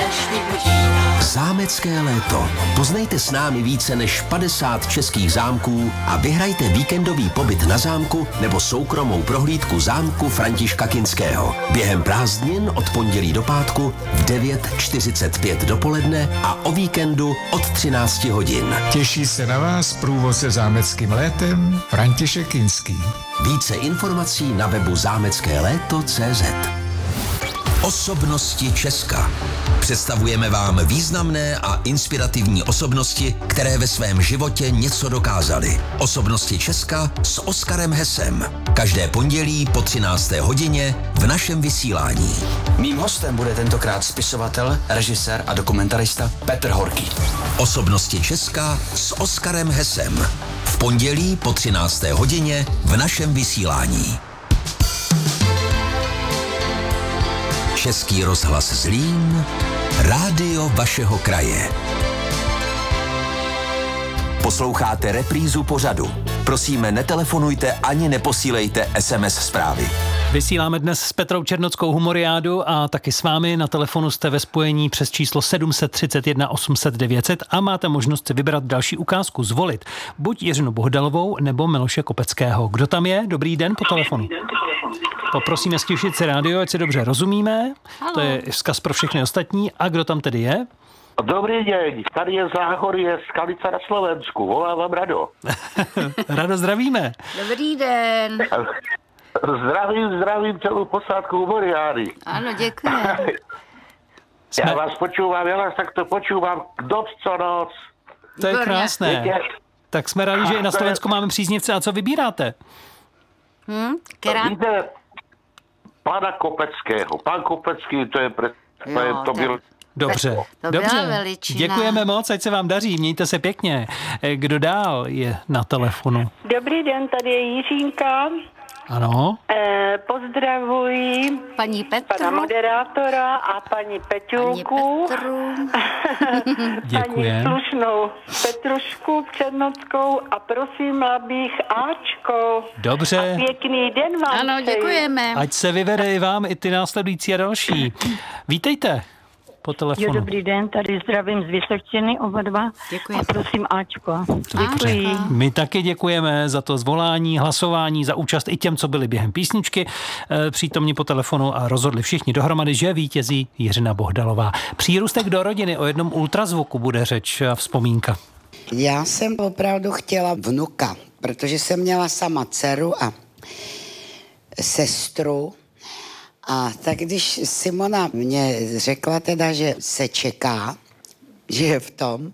Zámecké léto. Poznejte s námi více než 50 českých zámků a vyhrajte víkendový pobyt na zámku nebo soukromou prohlídku zámku Františka Kinského. Během prázdnin od pondělí do pátku v 9:45 dopoledne a o víkendu od 13 hodin. Těší se na vás průvodce zámeckým létem František Kinský. Více informací na webu zámeckéléto.cz. Osobnosti Česka. Představujeme vám významné a inspirativní osobnosti, které ve svém životě něco dokázaly. Osobnosti Česka s Oskarem Hesem. Každé pondělí po 13. hodině v našem vysílání. Mým hostem bude tentokrát spisovatel, režisér a dokumentarista Petr Horký. Osobnosti Česka s Oskarem Hesem. V pondělí po 13. hodině v našem vysílání. Český rozhlas Zlín, rádio vašeho kraje. Posloucháte reprízu pořadu. Prosíme, netelefonujte ani neposílejte SMS zprávy. Vysíláme dnes s Petrou Černockou humoriádu a taky s vámi. Na telefonu jste ve spojení přes číslo 731 800 900 a máte možnost si vybrat další ukázku, zvolit buď Jiřinu Bohdalovou nebo Miloše Kopeckého. Kdo tam je? Dobrý den po telefonu. Poprosíme stišit si rádio, ať si dobře rozumíme. Halo. To je vzkaz pro všechny ostatní. A kdo tam tedy je? Dobrý deň, tady je Záhorie, Skalica na Slovensku. Volá vám Rado. Rado, zdravíme. Dobrý den. Zdravím celou posádku humoriády. Ano, děkuji. Já vás takto počúvam noc co noc. To je krásné. Tak jsme rádi, že i na Slovensku máme příznivce. A co vybíráte? Víte, pana Kopeckého. Pan Kopecký, to byl... Dobře. Děkujeme moc, ať se vám daří, mějte se pěkně. Kdo dál je na telefonu? Dobrý den, tady je Jiřínka. Ano. Pozdravuji paní Petru, pana moderátora a paní Peťulku. Děkujem. Paní slušnou Petrušku Černockou a prosím, abych Ačko. Dobře. A pěkný den vám. Ano, děkujeme. Ať se vyvede i vám, i ty následující a další. Vítejte po telefonu. Jo, dobrý den, tady zdravím z Vysočiny oba dva. Děkuji. A prosím Ačko. Děkuji. My taky děkujeme za to zvolání, hlasování, za účast i těm, co byli během písničky přítomní po telefonu a rozhodli všichni dohromady, že vítězí Jiřina Bohdalová. Přírůstek do rodiny, o jednom ultrazvuku bude řeč a vzpomínka. Já jsem opravdu chtěla vnuka, protože jsem měla sama dceru a sestru. A tak když Simona mě řekla teda, že se čeká, že je v tom,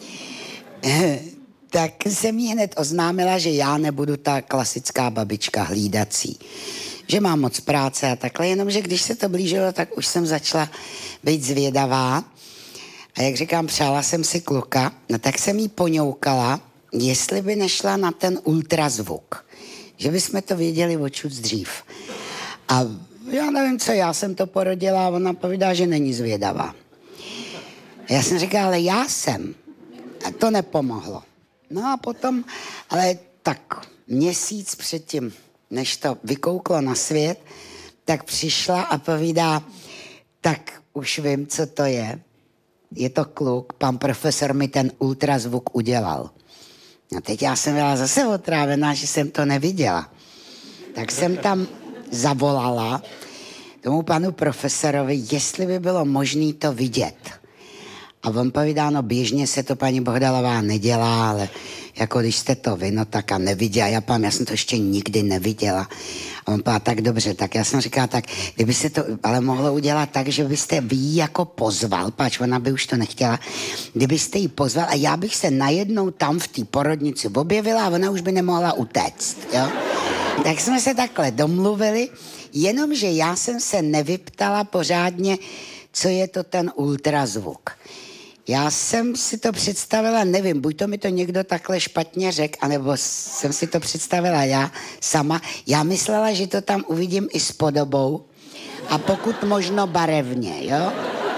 tak jsem jí hned oznámila, že já nebudu ta klasická babička hlídací. Že mám moc práce a takhle, jenomže když se to blížilo, tak už jsem začala být zvědavá. A jak říkám, přála jsem si kluka, no tak jsem jí poňoukala, jestli by nešla na ten ultrazvuk. Že bychom to věděli očud dřív. A já nevím co, já jsem to porodila a ona povídá, že není zvědavá. Já jsem říkala, ale já jsem. A to nepomohlo. No a potom, ale tak měsíc předtím, než to vykouklo na svět, tak přišla a povídá, tak už vím, co to je. Je to kluk, pan profesor mi ten ultrazvuk udělal. A teď já jsem byla zase otrávená, že jsem to neviděla. Tak jsem tam zavolala tomu panu profesorovi, jestli by bylo možné to vidět. A on povídá, no běžně se to paní Bohdalová nedělá, ale jako když jste to vy, no tak a neviděla. Já jsem to ještě nikdy neviděla. A on povídá, tak dobře, tak já jsem říkala, tak kdyby se to ale mohlo udělat tak, že byste vy jí jako pozval, pač ona by už to nechtěla, kdybyste jí pozval a já bych se najednou tam v té porodnici objevila a ona už by nemohla utéct, jo. Tak jsme se takhle domluvili, jenomže já jsem se nevyptala pořádně, co je to ten ultrazvuk. Já jsem si to představila, nevím, buď to mi to někdo takhle špatně řekl, anebo jsem si to představila já sama. Já myslela, že to tam uvidím i s podobou a pokud možno barevně, jo?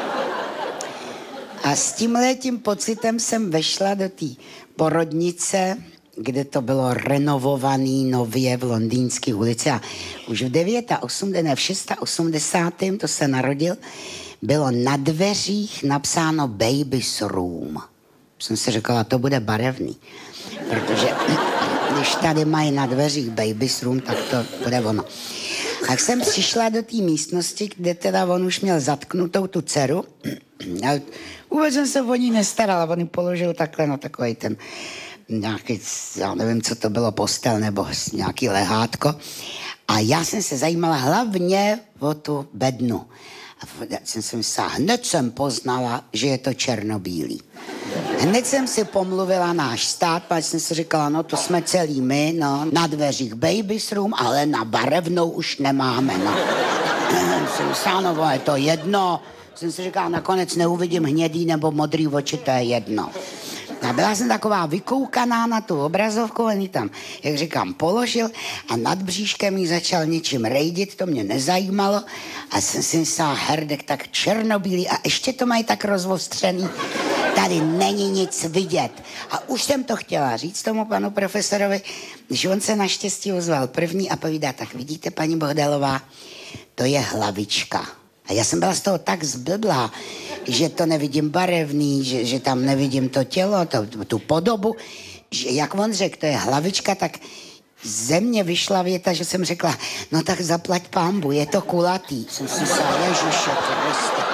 A s tímhletím pocitem jsem vešla do té porodnice, kde to bylo renovovaný nově v Londýnské ulici a už v 86. to se narodil bylo na dveřích napsáno Baby's Room. Jsem si říkala, to bude barevný, protože když tady mají na dveřích Baby's Room, tak to bude ono. Tak jsem přišla do té místnosti, kde teda on už měl zatknutou tu dceru. A vůbec jsem se o ní nestarala, on ji položil takhle na takový ten nějaký, já nevím, co to bylo, postel nebo nějaký lehátko. A já jsem se zajímala hlavně o tu bednu. A jsem si myslela, hned jsem poznala, že je to černobílý. Hned jsem si pomluvila náš stát, pak jsem si říkala, no to jsme celý my, no, na dveřích Baby's Room, ale na barevnou už nemáme, no. Jsem myslela, no, je to jedno. Jsem si říkala, nakonec neuvidím hnědý nebo modrý oči, to je jedno. A byla jsem taková vykoukaná na tu obrazovku, on ji tam, jak říkám, položil a nad bříškem jí začal něčím rejdit, to mě nezajímalo a jsem si myslela, herdek, tak černobílý a ještě to mají tak rozvostřený, tady není nic vidět. A už jsem to chtěla říct tomu panu profesorovi, když on se naštěstí ozval první a povídá, tak vidíte, paní Bohdalová, to je hlavička. A já jsem byla z toho tak zblblá, že to nevidím barevný, že tam nevidím to tělo, tu podobu. Že jak on řekl, to je hlavička, tak ze mě vyšla věta, že jsem řekla, no tak zaplať pánbu, je to kulatý. Jsem si myslela, Ježiše Kriste,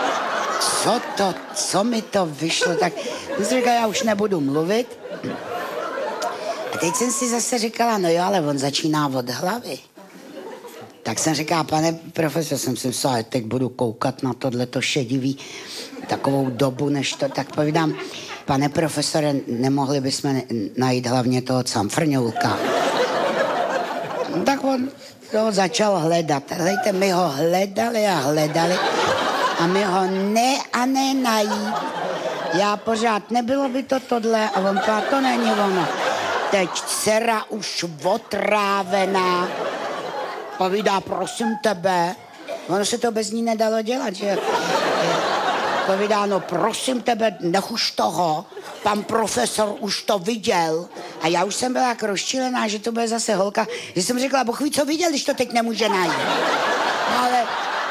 co mi to vyšlo, tak jsem si říkala, já už nebudu mluvit. A teď jsem si zase říkala, no jo, ale on začíná od hlavy. Tak jsem říkala, pane profesor, jsem si myslela, teď budu koukat na tohleto šedivý takovou dobu, než to, tak povídám, pane profesore, nemohli bychom najít hlavně toho camfrňoulka. Tak on to začal hledat. Hledajte, my ho hledali a my ho ne najít. Já pořád, nebylo by to tohle a on říká, to není ono. Teď dcera už otrávená. Povídá, prosím tebe, ono se to bez ní nedalo dělat, že? Povídá, no prosím tebe, nech už toho, pan profesor už to viděl. A já už jsem byla rozčilená, že to bude zase holka, že jsem řekla, Bůh ví, co viděl, když to teď nemůže najít. No ale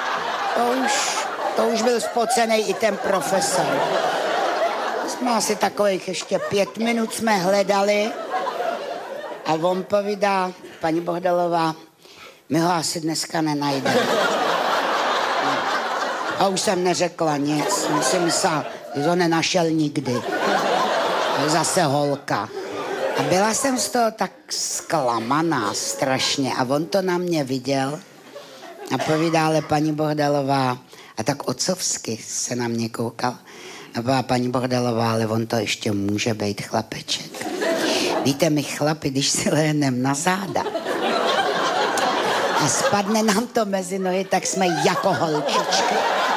to už byl spocenej i ten profesor. Jsme asi takových ještě 5 minut jsme hledali a on povídá, paní Bohdalová, my ho asi dneska nenajdeme. A už jsem neřekla nic. Jsem myslela, že ho nenašel nikdy. Zase holka. A byla jsem z toho tak zklamaná strašně. A on to na mě viděl. A povídá, ale paní Bohdalová, a tak otcovsky se na mě koukal. A byla paní Bohdalová, ale on to ještě může být chlapeček. Víte, my chlapi, když si lehnem na záda, a spadne nám to mezi nohy, tak jsme jako holčičky.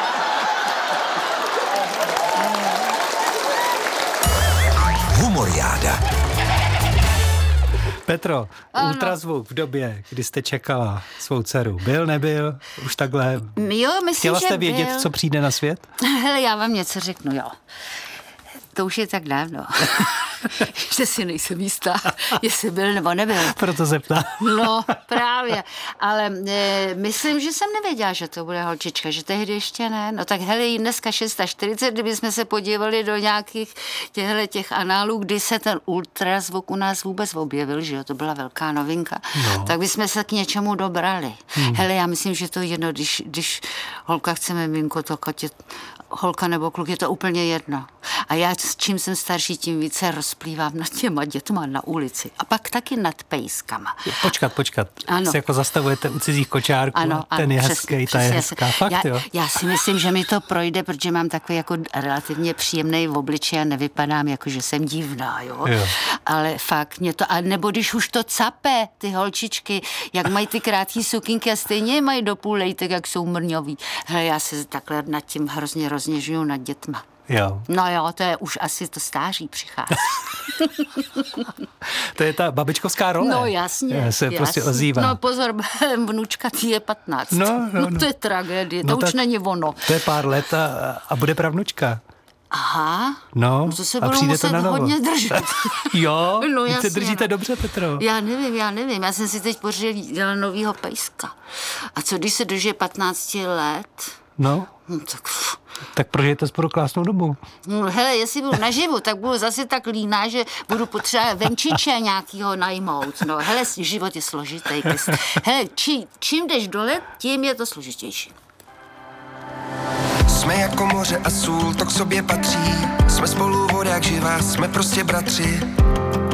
Humoriáda. Petro, ultrazvuk v době, kdy jste čekala svou dceru. Byl, nebyl? Už takhle? Jo, myslím, chtěla jste že vědět, byl. co přijde na svět? Hele, já vám něco řeknu, jo. To už je tak dávno, že si nejsem jistá, jestli byl nebo nebyl. Proto se ptám. No, právě. Ale myslím, že jsem nevěděla, že to bude holčička, že tehdy ještě ne. No tak hele, dneska 6:40, kdybychom se podívali do nějakých těch análů, kdy se ten ultrazvuk u nás vůbec objevil, že jo, to byla velká novinka, tak bychom se k něčemu dobrali. Hele, já myslím, že to je jedno, když holka chce miminko, to holka nebo kluk, je to úplně jedno. A já čím jsem starší, tím více rozplývám nad těma dětma na ulici. A pak taky nad pejskama. Počkat. Ano. Se jako zastavujete u cizích kočárků. Ano, ten je přesně, hezký, ta je hezká. Fakt, jo? Já si myslím, že mi to projde, protože mám takový jako relativně příjemný v obličeji a nevypadám jako, že jsem divná, jo? Ale fakt mě to, a nebo když už to cape, ty holčičky, jak mají ty krátké sukinky a stejně je mají do půl lejtek, jak jsou mrňový. Hele, já se takhle nad tím hrozně rozněžuju nad dětma. Jo. No jo, to je už asi to stáří přichází. To je ta babičkovská role. No jasně. Se prostě ozývá. No pozor, vnučka tý je 15. No, to je tragédie, to už není ono. To je pár let a bude pravnučka. Aha, no to se a budou přijde muset to na novo. Hodně držet. Jo, no, vy jasně, se držíte dobře, Petro. Já nevím. Já jsem si teď pořídila novýho pejska. A co když se drží 15 let? No. Tak Tak prožijete spolu krásnou dobu. No, hele, jestli budu naživu, tak budu zase tak líná, že budu potřebovat venčiče nějakýho najmout. No, hele, život je složitý. Hele, čím jdeš dole, tím je to složitější. Jsme jako moře a sůl, to k sobě patří. Jsme spolu voda jak živá, jsme prostě bratři.